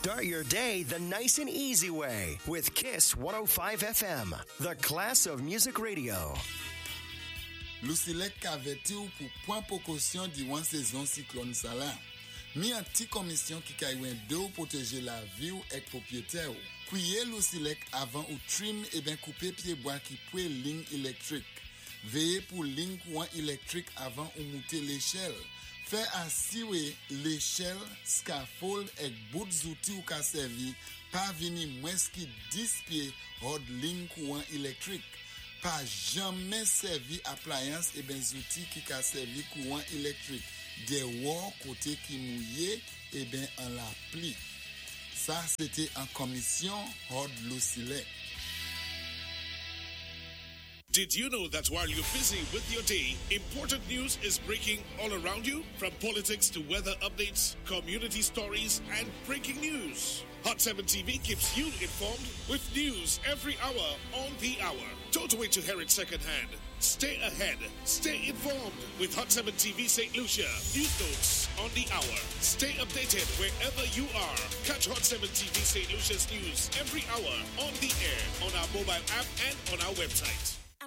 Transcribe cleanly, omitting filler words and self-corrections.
Start your day the nice and easy way with Kiss 105 FM, the class of music radio. Lucilec averti ou pour point précaution durant saison cyclone Sala. Mi un petit commission qui caille de protéger la vie et propriétaire. Couiller Lucilec avant ou trim et bien couper pied bois qui peut ligne électrique. Veillez pour ligne courant électrique avant ou monter l'échelle. Fait assurer l'échelle, scaffold et bout d'outils ou ka servi, pas venir moins qui 10 pieds hors ligne courant électrique. Pas jamais servi appliance et ben outils qui ka servi courant électrique. Des wall côté qui mouillé et ben en la pli. Ça c'était en commission hors Lucilec. Did you know that while you're busy with your day, important news is breaking all around you? From politics to weather updates, community stories, and breaking news. Hot 7 TV keeps you informed with news every hour on the hour. Don't wait to hear it secondhand. Stay ahead. Stay informed with Hot 7 TV St. Lucia. News notes on the hour. Stay updated wherever you are. Catch Hot 7 TV St. Lucia's news every hour on the air, on our mobile app, and on our website.